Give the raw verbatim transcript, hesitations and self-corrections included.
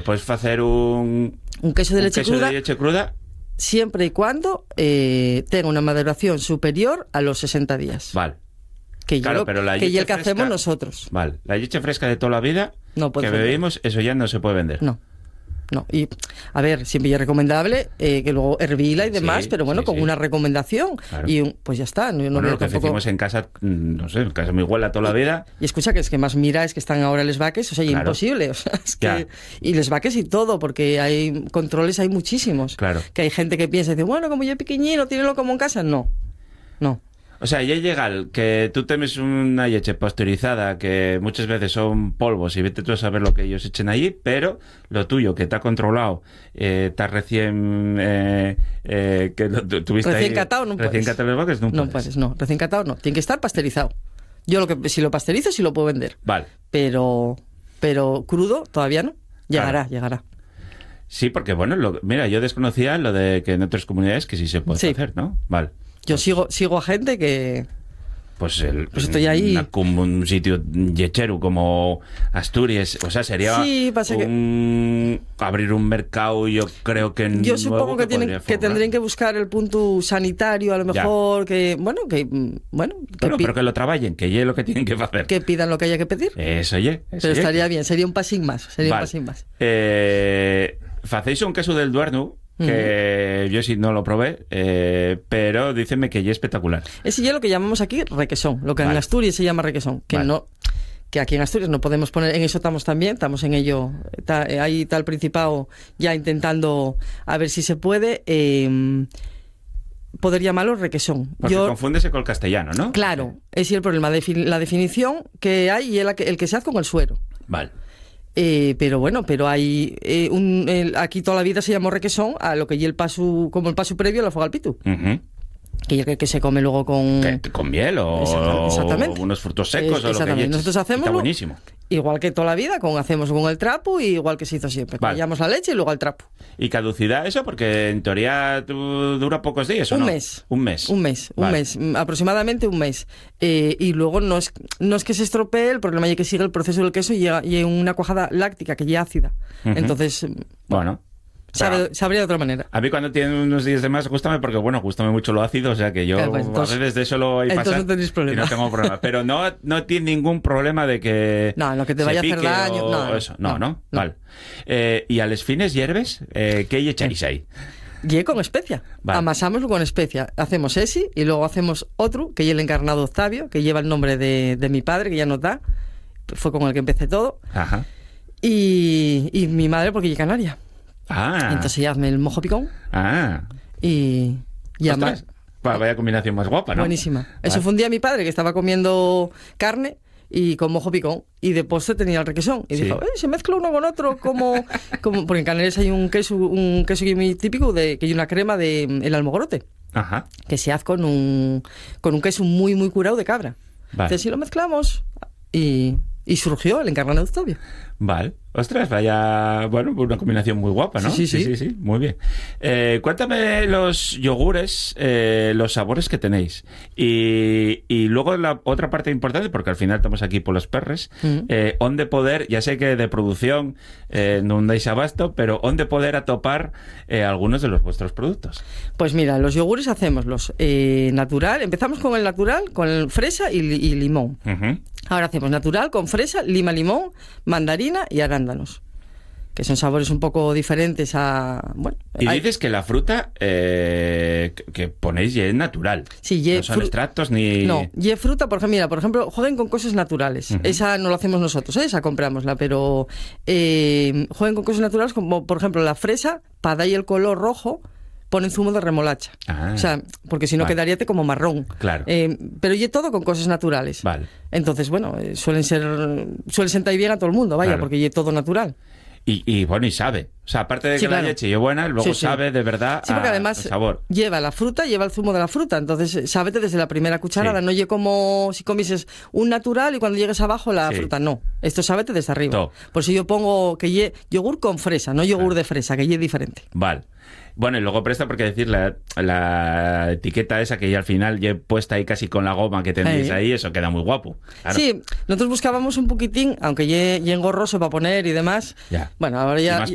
puedes hacer un... Un queso de un leche queso cruda. de leche cruda. Siempre y cuando eh, tenga una maduración superior a los sesenta días. Vale. Que Claro, yo, pero la que leche ya el que fresca- hacemos nosotros. Vale. La leche fresca de toda la vida No puede que vender. bebimos, eso ya no se puede vender. No. No, y a ver, siempre es recomendable eh, que luego hervila y demás, Sí, pero bueno, sí, con sí. una recomendación. Claro. Y un- pues ya está. No, no Bueno, veo lo que tampoco- hicimos en casa, mm, no sé, en casa de mi abuela toda la vida. Y escucha, que es que más mira es que están ahora les vaques, o sea, Claro. imposible. O sea, es que, Ya. y les vaques y todo, porque hay controles, hay muchísimos. Claro. Que hay gente que piensa y dice, bueno, como yo pequeñino, tiene lo como en casa. No, no. O sea, ya llega el que tú temes una leche pasteurizada que muchas veces son polvos y vete tú a saber lo que ellos echen allí, pero lo tuyo que está controlado, eh, está recién eh, eh, que lo tu- tuviste Recién ahí, catado no recién puedes. catado los vaques, no, No puedes. puedes, no. Recién catado no. Tiene que estar pasteurizado. Yo lo que si lo pasteurizo sí lo puedo vender. Vale. Pero, pero crudo todavía no. Llegará, Claro. llegará. Sí, porque bueno, lo- mira, yo desconocía lo de que en otras comunidades que sí se puede Sí. hacer, ¿no? Vale. Yo sigo, sigo a gente que... Pues, el, Pues estoy ahí. una- como un sitio lechero como Asturias, o sea, sería Sí, pasa que- un, abrir un mercado, yo creo que Yo supongo nuevo que, tienen, podría que formar. tendrían que buscar el punto sanitario, a lo Ya. mejor, que, bueno, que, mm, bueno, que, Bueno, pi- pero que lo trabajen, que ye lo que tienen que hacer. que pidan lo que haya que pedir. Eso ye. Eso Pero ye. estaría bien, sería un pasín más, sería Vale. un pasín más. Eh, facéis un queso del Duerno, que yo sí no lo probé, eh, pero dícenme que ya es espectacular. Ese ya es lo que llamamos aquí requesón, lo que Vale. en Asturias se llama requesón, que Vale. no, que aquí en Asturias no podemos poner, en eso estamos también, estamos en ello, está, eh, ahí está el Principado ya intentando a ver si se puede eh, poder llamarlo requesón. Porque Yo, confúndese con el castellano, ¿no? claro, ese es el problema, defi- la definición que hay y el, que- el que se hace con el suero. Vale. Eh, pero bueno, pero hay eh, un, el- aquí toda la vida se llamó requesón a lo que y el paso, como el paso previo a la fogalpitu, Ujú. que es el que se come luego con Que- que con miel o, Exacta- exactamente. o unos frutos secos Es- o lo que exactamente. ye. Nosotros hacemos Está lo- buenísimo. igual que toda la vida, con hacemos con el trapo y igual que se hizo siempre. Vale. Callamos la leche y luego al trapo. ¿Y caducidad eso? Porque en teoría tú- dura pocos días, ¿o Un no? mes. Un mes. Un mes, un Vale. mes, mm, aproximadamente un mes. Eh, y luego no es, no es que se estropee, el problema es que sigue el proceso del queso y llega y una cuajada láctica que ya ácida. Ujú. Entonces, mm, Bueno. sabe, Pero sabría de otra manera. a mí cuando tienen unos días de más, gústame porque, bueno, gústame mucho lo ácido, o sea que yo Claro, pues entonces- a veces de eso lo hay entonces pasar no tenéis problema. y no tengo problema. Pero no, no tiene ningún problema de que No, lo que te se vaya a hacer pique daño, o no, eso. No, no, no, no. Vale. Eh, ¿y a los fines hierbes? Eh, ¿Qué echáis ahí? Y con especia. Vale. Amasámoslo con especia. Hacemos ese y luego hacemos otro, que es el encarnado Octavio, que lleva el nombre de, de mi padre, que ya no está. Fue con el que empecé todo. Ajá. Y, y mi madre, porque ella es canaria. Ah. Entonces ella hazme el mojo picón Ah. y, y Ostras. además, Va- Vaya combinación más guapa, ¿no? buenísima. Eso Vale. fue un día mi padre que estaba comiendo carne y con mojo picón y de postre tenía el requesón y Sí. dijo, "Eh, se mezcla uno con otro como, como porque en Canarias hay un queso un queso que es muy típico de que hay una crema de mm, el almogrote Ajá. que se hace con un con un queso muy muy curado de cabra. Vale. Entonces si lo mezclamos y, y surgió el encarnado Octavio. Vale. Ostras, vaya, bueno, una combinación muy guapa, ¿no? Sí, sí, sí, sí. sí, muy bien. Eh, cuéntame los yogures, eh, los sabores que tenéis. Y, y luego la otra parte importante, porque al final estamos aquí por los perres, Mm. eh, ¿dónde poder, ya sé que de producción eh, no dais abasto, pero ¿dónde poder atopar eh, algunos de los vuestros productos? Pues mira, los yogures hacemos los eh, natural, empezamos con el natural, con el fresa y, li- y limón. Ujú. Ahora hacemos natural con fresa, lima, limón, mandarina y arándanos, que son sabores un poco diferentes a... Bueno, Y hay- dices que la fruta eh, que- que ponéis ya es natural. Sí, ye no son fru- extractos ni... No, y fruta, por ejemplo, mira, por ejemplo, jueguen con cosas naturales. Ujú. Esa no la hacemos nosotros, ¿eh? Esa comprámosla, pero eh, jueguen con cosas naturales como, por ejemplo, la fresa, para darle el color rojo, ponen zumo de remolacha. Ah. O sea, porque si no Vale. quedaría como marrón. Claro. Eh, pero y todo con cosas naturales. Vale. Entonces, bueno, eh, suelen ser suele sentar bien a todo el mundo, vaya, Claro. porque y todo natural. Y, y bueno, y sabe. O sea, aparte de que Sí, la claro. leche es buena, luego Sí, sí. sabe de verdad Sí, porque a- además el sabor. lleva la fruta, lleva el zumo de la fruta, entonces eh, sábete desde la primera cucharada, Sí. no oye como si comieses un natural y cuando llegues abajo la Sí. fruta, no, esto sábete desde arriba. Top. Por eso yo pongo que lle yogur con fresa, no yogur de fresa, que lle diferente. Vale. Bueno, y luego presta porque decir la, la etiqueta esa que ya al final ya he puesta ahí casi con la goma que tenéis Sí. ahí, eso queda muy guapo. Claro. Sí, nosotros buscábamos un poquitín, aunque lle, lle engorroso para poner y demás. Ya. Bueno, ahora Y ya más